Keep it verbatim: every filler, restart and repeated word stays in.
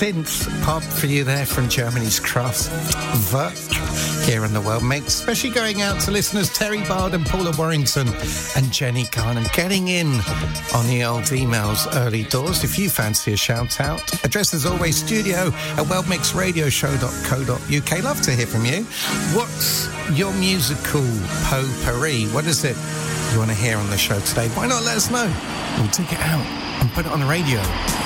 synth pop for you there from Germany's Kraftwerk here in the World Mix, especially going out to listeners Terry Bard and Paula Warrington and Jenny Garner, getting in on the old emails early doors. If you fancy a shout out, address as always studio at world mix radio show dot co dot uk. Love to hear from you. What's your musical potpourri? What is it you want to hear on the show today? Why not let us know? We'll take it out and put it on the radio.